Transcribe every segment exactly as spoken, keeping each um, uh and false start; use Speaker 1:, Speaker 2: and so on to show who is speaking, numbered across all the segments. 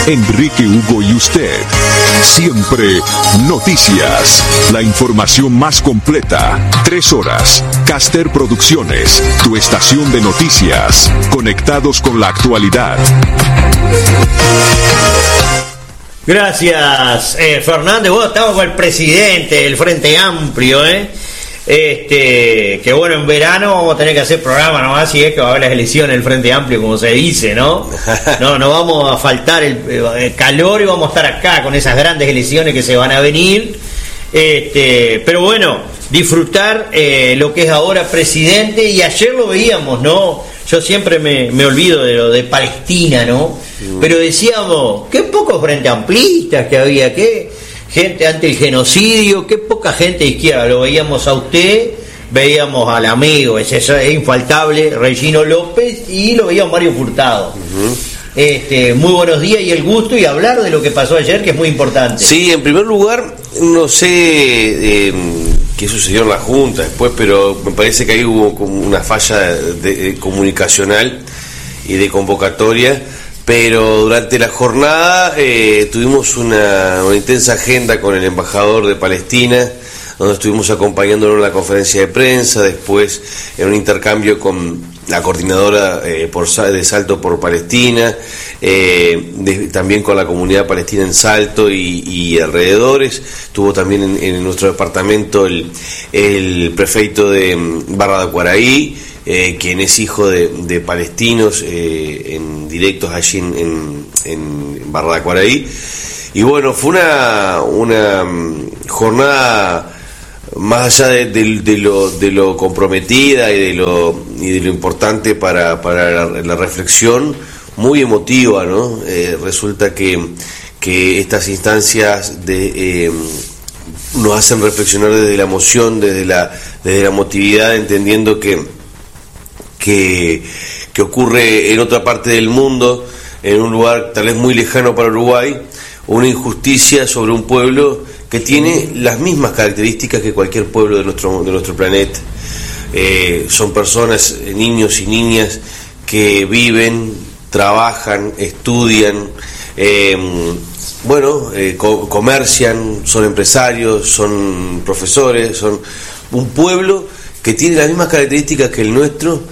Speaker 1: Enrique Hugo y usted. Siempre noticias. La información más completa. Tres horas. Caster Producciones. Tu estación de noticias. Conectados con la actualidad.
Speaker 2: Gracias, eh, Fernández. Bueno, estamos con el presidente del Frente Amplio, ¿eh? Este, que bueno, en verano vamos a tener que hacer programa nomás, si es que va a haber las elecciones del Frente Amplio, como se dice, ¿no? No, no vamos a faltar el, el calor y vamos a estar acá con esas grandes elecciones que se van a venir. Este, pero bueno, disfrutar eh, lo que es ahora presidente, y ayer lo veíamos, ¿no? Yo siempre me, me olvido de lo de Palestina, ¿no? Mm. Pero decíamos, qué pocos frente amplistas que había, qué gente ante el genocidio, qué poca gente de izquierda. Lo veíamos a usted, veíamos al amigo, es, es, es infaltable, Regino López, y lo veíamos Mario Furtado. Uh-huh. Este, muy buenos días y el gusto, y hablar de lo que pasó ayer, que es muy importante.
Speaker 3: Sí, en primer lugar, no sé eh, qué sucedió en la Junta después, pero me parece que ahí hubo como una falla de, de, comunicacional y de convocatoria. Pero durante la jornada eh, tuvimos una, una intensa agenda con el embajador de Palestina, donde estuvimos acompañándolo en la conferencia de prensa, después en un intercambio con la coordinadora eh, por, de Salto por Palestina, eh, de, también con la comunidad palestina en Salto y, y alrededores. Estuvo también en, en nuestro departamento el, el prefecto de Barra de Cuaraí, Eh, quien es hijo de, de palestinos eh, en directos allí en, en, en Barra de Cuaraí. Y bueno, fue una, una jornada más allá de, de, de, lo, de lo comprometida y de lo, y de lo importante para, para la, la reflexión, muy emotiva, ¿no? Eh, resulta que, que estas instancias de... Eh, nos hacen reflexionar desde la emoción, desde la, desde la emotividad, entendiendo que Que, que ocurre en otra parte del mundo, en un lugar tal vez muy lejano para Uruguay, una injusticia sobre un pueblo que tiene las mismas características que cualquier pueblo de nuestro, de nuestro planeta. Eh, son personas, niños y niñas que viven, trabajan, estudian, eh, bueno, eh, co- comercian, son empresarios, son profesores, son un pueblo que tiene las mismas características que el nuestro,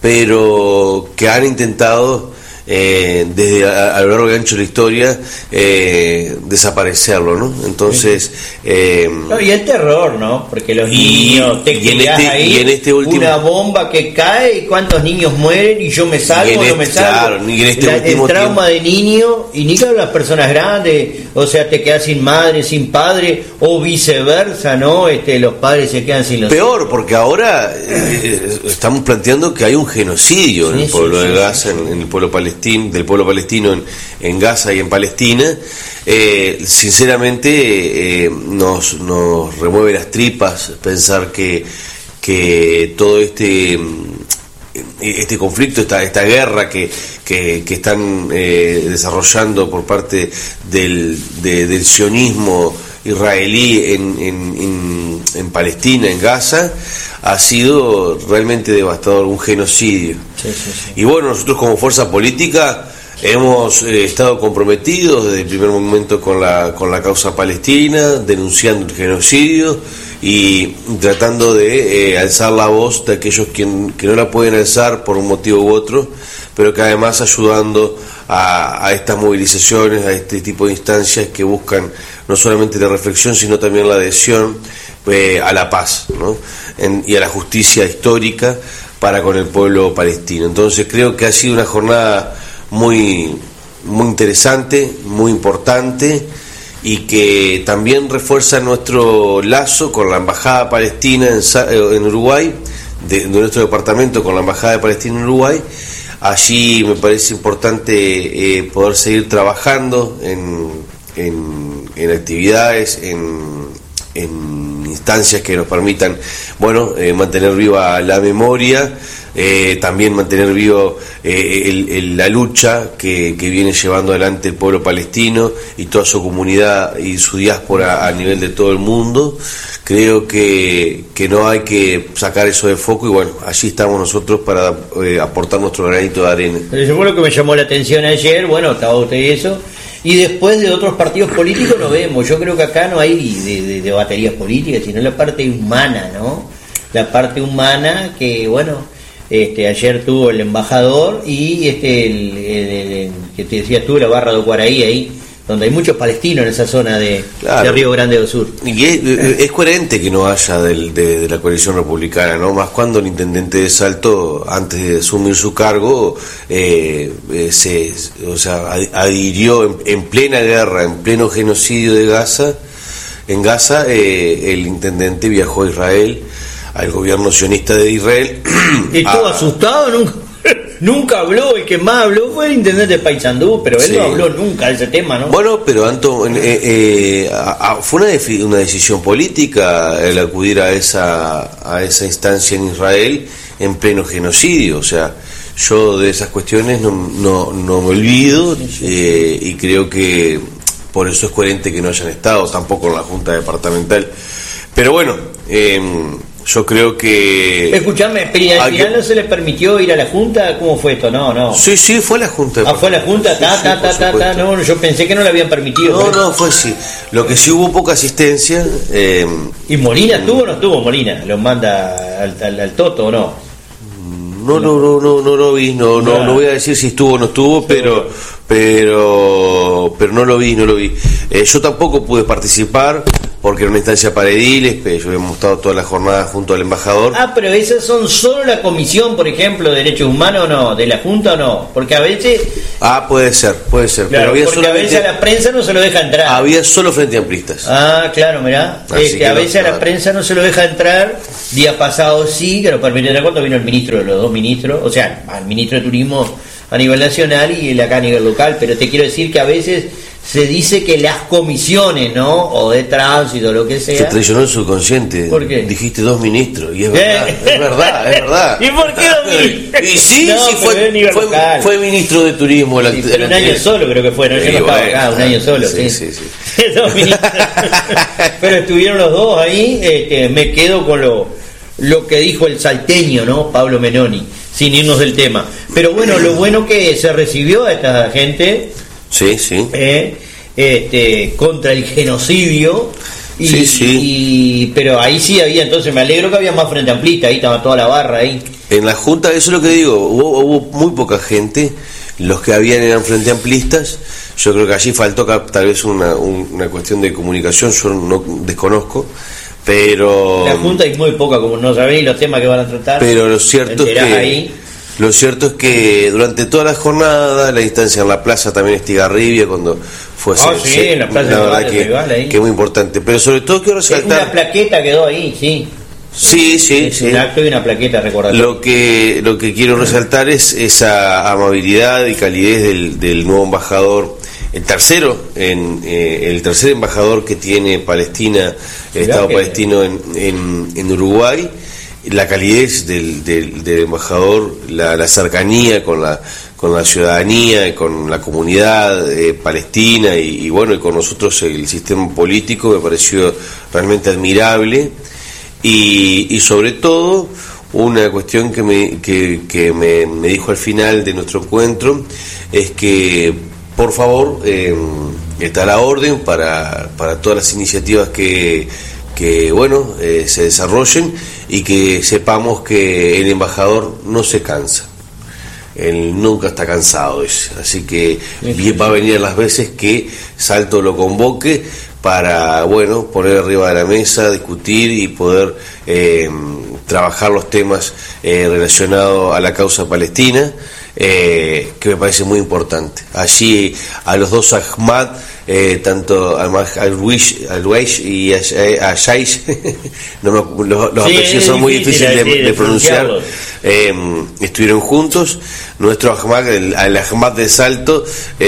Speaker 3: pero que han intentado eh, desde a, a lo largo y ancho de la historia eh, desaparecerlo, ¿no? Entonces eh,
Speaker 2: no, y el terror, ¿no? Porque los
Speaker 3: y,
Speaker 2: niños te
Speaker 3: y en este,
Speaker 2: ahí,
Speaker 3: y en este último,
Speaker 2: una bomba que cae y cuántos niños mueren y yo me salgo o no me salgo.
Speaker 3: Claro, y en este
Speaker 2: La,
Speaker 3: último
Speaker 2: el trauma
Speaker 3: tiempo,
Speaker 2: de niño, y ni que las personas grandes, o sea, te quedas sin madre, sin padre, o viceversa, ¿no? Este, los padres se quedan sin los
Speaker 3: peor, hijos. Porque ahora eh, estamos planteando que hay un genocidio sí, en el pueblo sí, de sí, Gaza, sí, sí. En, en el pueblo palestino, del pueblo palestino en, en Gaza y en Palestina. Eh, sinceramente eh, nos, nos remueve las tripas pensar que, que todo este este conflicto, esta, esta guerra que, que, que están eh, desarrollando por parte del, de, del sionismo israelí en, en, en, en Palestina, en Gaza, ha sido realmente devastador, un genocidio. Sí, sí, sí. Y bueno, nosotros como fuerza política hemos eh, estado comprometidos desde el primer momento con la, con la causa palestina, denunciando el genocidio y tratando de eh, alzar la voz de aquellos que, que no la pueden alzar por un motivo u otro, pero que además ayudando a, a estas movilizaciones, a este tipo de instancias que buscan no solamente la reflexión, sino también la adhesión eh, a la paz, ¿no? En, y a la justicia histórica para con el pueblo palestino. Entonces creo que ha sido una jornada muy, muy interesante, muy importante, y que también refuerza nuestro lazo con la Embajada Palestina en, en Uruguay, de, de nuestro departamento con la Embajada de Palestina en Uruguay. Allí me parece importante eh, poder seguir trabajando en, en, en actividades, en, en instancias que nos permitan, bueno, eh, mantener viva la memoria, eh, también mantener vivo eh, el, el, la lucha que, que viene llevando adelante el pueblo palestino y toda su comunidad y su diáspora a nivel de todo el mundo. Creo que, que no hay que sacar eso de foco, y bueno, allí estamos nosotros para eh, aportar nuestro granito de arena.
Speaker 2: Pero eso fue lo que me llamó la atención ayer. Bueno, estaba usted y eso, Y después de otros partidos políticos lo vemos. Yo creo que acá no hay de, de, de baterías políticas, sino la parte humana, ¿no? La parte humana que, bueno, este ayer tuvo el embajador y este el, el, el, el que te decías tú, la barra de Cuaraí ahí, donde hay muchos palestinos en esa zona de, claro, de Río Grande do Sur.
Speaker 3: Y es, es coherente que no haya del, de, de la coalición republicana, ¿no? Más cuando el intendente de Salto, antes de asumir su cargo, eh, eh, se, o sea, adhirió en, en plena guerra, en pleno genocidio de Gaza. En Gaza, eh, el intendente viajó a Israel, al gobierno sionista de Israel.
Speaker 2: ¿Estuvo a... asustado? Nunca, nunca habló. El que más habló fue el intendente de Paysandú, pero él sí. no habló nunca de ese tema, ¿no?
Speaker 3: Bueno, pero Anton, eh, eh, a, a, fue una, defi- una decisión política el acudir a esa, a esa instancia en Israel en pleno genocidio. O sea, yo de esas cuestiones no, no, no me olvido, eh, y creo que por eso es coherente que no hayan estado tampoco en la Junta Departamental. Pero bueno, eh, yo creo que...
Speaker 2: Escuchame, pero al final no se le permitió ir a la Junta. ¿Cómo fue esto? No, no.
Speaker 3: Sí, sí, fue la Junta.
Speaker 2: Ah, fue la Junta, ta, ta, ta, ta, ta, no, yo pensé que no le habían permitido.
Speaker 3: No, no, fue sí. Lo que sí hubo poca asistencia. Eh,
Speaker 2: ¿Y Molina estuvo o no estuvo Molina? ¿Lo manda al, al, al Toto o no?
Speaker 3: No, no, no, no, no lo vi, no, no, no voy a decir si estuvo o no estuvo, pero, pero, pero no lo vi, no lo vi. Eh, yo tampoco pude participar porque era una instancia para ediles, pero yo habíamos estado toda la jornada junto al embajador.
Speaker 2: Ah, pero esas son solo la comisión, por ejemplo, de derechos humanos o no, de la Junta o no, porque a veces...
Speaker 3: Ah, puede ser, puede ser.
Speaker 2: Claro,
Speaker 3: pero había
Speaker 2: porque a veces a la prensa no se lo deja entrar.
Speaker 3: Había solo frente amplistas.
Speaker 2: Ah, claro, mirá. Este, a veces no, a la prensa no se lo deja entrar. Día pasado sí, que lo permitió entrar cuando vino el ministro de los dos ministros, o sea, al ministro de Turismo a nivel nacional y el acá a nivel local, pero te quiero decir que a veces se dice que las comisiones, ¿no? O de tránsito, lo que sea.
Speaker 3: Se traicionó el subconsciente.
Speaker 2: ¿Por qué?
Speaker 3: Dijiste dos ministros, y es verdad,
Speaker 2: ¿Eh?
Speaker 3: es verdad, es verdad.
Speaker 2: ¿Y por qué dos ministros?
Speaker 3: Y sí,
Speaker 2: no,
Speaker 3: sí fue, fue, fue ministro de Turismo.
Speaker 2: Sí, el, un año solo creo que fue, ¿no? Yo sí, no estaba bueno, acá, un año solo, sí.
Speaker 3: Sí, sí, sí.
Speaker 2: Dos ministros. Pero estuvieron los dos ahí, este, me quedo con lo, lo que dijo el salteño, ¿no? Pablo Menoni, sin irnos del tema. Pero bueno, lo bueno que se recibió a esta gente.
Speaker 3: Sí, sí.
Speaker 2: Eh, este, contra el genocidio. Y,
Speaker 3: sí, sí.
Speaker 2: Y, pero ahí sí había, entonces me alegro que había más frente amplista, ahí estaba toda la barra ahí.
Speaker 3: En la Junta, eso es lo que digo, hubo, hubo muy poca gente, los que habían eran frente amplistas. Yo creo que allí faltó tal vez una, una cuestión de comunicación, yo no desconozco, pero...
Speaker 2: La Junta hay muy poca, como no sabéis los temas que van a tratar.
Speaker 3: Pero lo cierto es que...
Speaker 2: Ahí.
Speaker 3: Lo cierto es que durante toda la jornada, la instancia en la plaza también Estigarribia, cuando fue...
Speaker 2: Ah, oh, sí, se, en la plaza
Speaker 3: la verdad que, rival, ahí. que es muy importante, pero sobre todo quiero resaltar...
Speaker 2: Una plaqueta quedó ahí, sí.
Speaker 3: Sí, sí, sí.
Speaker 2: Un acto y una plaqueta, recordatoria.
Speaker 3: Lo que, lo que quiero resaltar es esa amabilidad y calidez del, del nuevo embajador, el tercero, en, eh, el tercer embajador que tiene Palestina, el Estado palestino en, en, en Uruguay. La calidez del, del, del embajador, la, la cercanía con la con la ciudadanía, con la comunidad eh, palestina y, y bueno, y con nosotros el sistema político me pareció realmente admirable y, y sobre todo una cuestión que me que, que me, me dijo al final de nuestro encuentro es que por favor eh, está a la orden para, para todas las iniciativas que que bueno eh, se desarrollen y que sepamos que el embajador no se cansa, él nunca está cansado, así que bien va a venir las veces que Salto lo convoque para bueno poner arriba de la mesa, discutir y poder eh, trabajar los temas eh, relacionados a la causa palestina, eh, que me parece muy importante. Allí a los dos Ahmad, eh, tanto Al-Weish y Ashaish, no me, los, los sí, apellidos son muy difíciles de, de, de pronunciar, eh, estuvieron juntos. Nuestro Ahmad, el, el Ahmad de Salto,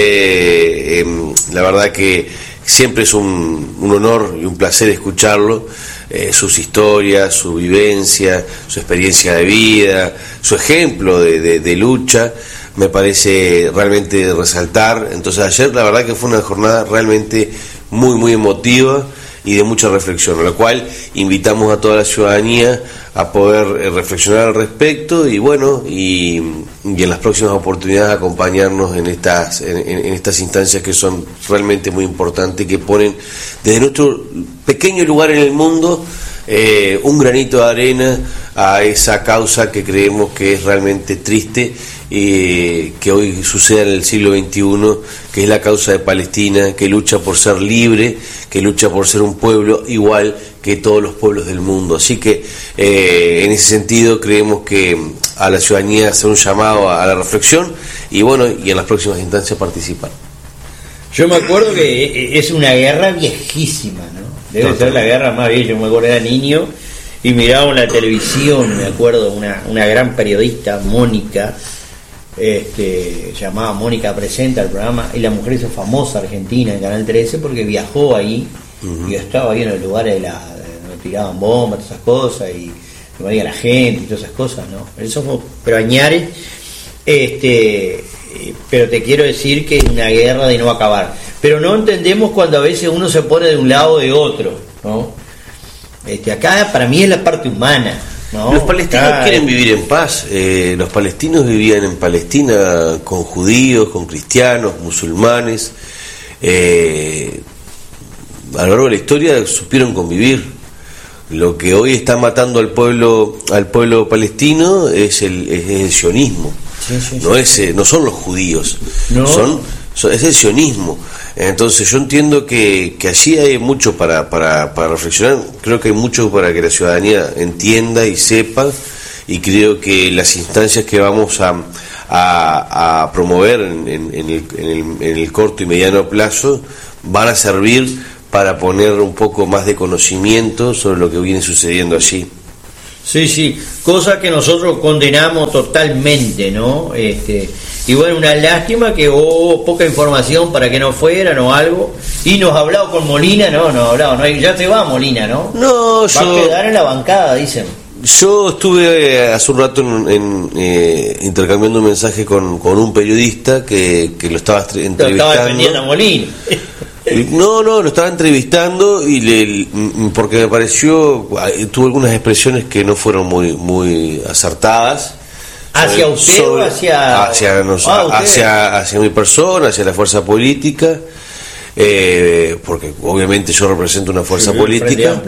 Speaker 3: eh, eh, la verdad que siempre es un, un honor y un placer escucharlo, eh, sus historias, su vivencia, su experiencia de vida, su ejemplo de, de, de lucha, me parece realmente resaltar. Entonces ayer la verdad que fue una jornada realmente muy muy emotiva y de mucha reflexión, a lo cual invitamos a toda la ciudadanía a poder reflexionar al respecto y bueno, y y en las próximas oportunidades acompañarnos en estas en, en estas instancias que son realmente muy importantes, que ponen desde nuestro pequeño lugar en el mundo eh, un granito de arena a esa causa que creemos que es realmente triste y que hoy suceda en el siglo veintiuno, que es la causa de Palestina, que lucha por ser libre, que lucha por ser un pueblo igual que todos los pueblos del mundo. Así que eh, en ese sentido creemos que a la ciudadanía hacer un llamado a, a la reflexión y bueno, y en las próximas instancias participar.
Speaker 2: Yo me acuerdo que es una guerra viejísima, ¿no? Debe ser la guerra más vieja. Yo me acuerdo, era niño y miraba en la televisión, me acuerdo, una, una gran periodista, Mónica, este, llamada Mónica Presenta el programa, y la mujer hizo famosa Argentina en Canal trece porque viajó ahí. Uh-huh. Y estaba ahí en los lugares de la, donde tiraban bombas, todas esas cosas, y moría la gente y todas esas cosas, ¿no? Eso fue, pero Añares, este, pero te quiero decir que es una guerra de no acabar. Pero no entendemos cuando a veces uno se pone de un lado o de otro, ¿no? Este, acá para mí es la parte humana, ¿no?
Speaker 3: Los palestinos acá quieren vivir en paz. Eh, los palestinos vivían en Palestina con judíos, con cristianos, musulmanes. Eh, a lo largo de la historia supieron convivir. Lo que hoy está matando al pueblo al pueblo palestino es el, es el sionismo. Sí, sí, no sí. es no son los judíos, no. son, son es el sionismo. Entonces yo entiendo que, que allí hay mucho para, para, para reflexionar. Creo que hay mucho para que la ciudadanía entienda y sepa, y creo que las instancias que vamos a a, a promover en, en, en, el, en, el, en el corto y mediano plazo van a servir para poner un poco más de conocimiento sobre lo que viene sucediendo allí.
Speaker 2: Sí, sí, cosa que nosotros condenamos totalmente, ¿no? Este, y bueno, una lástima que hubo poca información para que no fueran o algo. Y nos ha hablado con Molina, no, nos ha hablado, no, ya se va Molina, ¿no?
Speaker 3: No,
Speaker 2: va
Speaker 3: yo...
Speaker 2: a quedar en la bancada, dicen.
Speaker 3: Yo estuve hace un rato en, en, eh, intercambiando un mensaje con, con un periodista que, que lo estaba entrevistando. Lo estaba
Speaker 2: defendiendo a Molina.
Speaker 3: No, no, lo estaba entrevistando y le, porque me pareció, tuvo algunas expresiones que no fueron muy muy acertadas.
Speaker 2: ¿Hacia sobre, usted sobre, o hacia...?
Speaker 3: Hacia, no, ah, hacia, hacia mi persona, hacia la fuerza política, eh, porque obviamente yo represento una fuerza sí, política,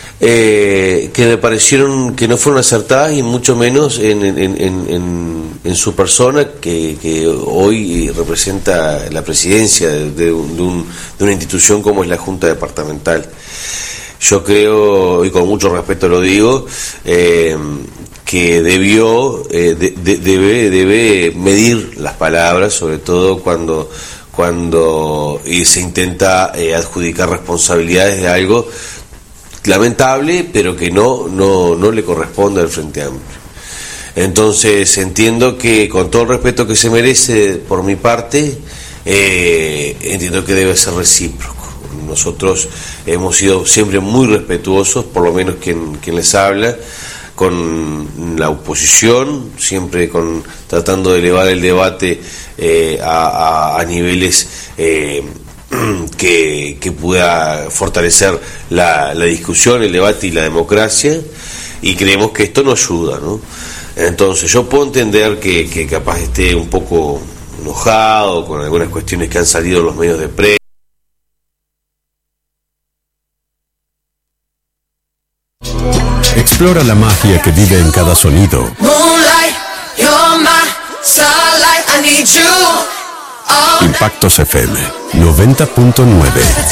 Speaker 3: eh, que me parecieron que no fueron acertadas y mucho menos en, en, en, en, en su persona, que, que hoy representa la presidencia de, de, un, de, un, de una institución como es la Junta Departamental. Yo creo, y con mucho respeto lo digo, eh, que debió, eh, de, de, debe, debe medir las palabras, sobre todo cuando, cuando eh, se intenta eh, adjudicar responsabilidades de algo lamentable, pero que no, no, no le corresponde al Frente Amplio. Entonces entiendo que, con todo el respeto que se merece por mi parte, eh, entiendo que debe ser recíproco. Nosotros hemos sido siempre muy respetuosos, por lo menos quien, quien les habla, con la oposición, siempre con tratando de elevar el debate eh, a, a, a niveles eh, que, que pueda fortalecer la, la discusión, el debate y la democracia, y creemos que esto nos ayuda, ¿no? Entonces yo puedo entender que, que capaz esté un poco enojado con algunas cuestiones que han salido en los medios de prensa.
Speaker 4: Explora la magia que vive en cada sonido.
Speaker 5: Moonlight, you're my starlight, I need you.
Speaker 4: Impactos F M noventa punto nueve.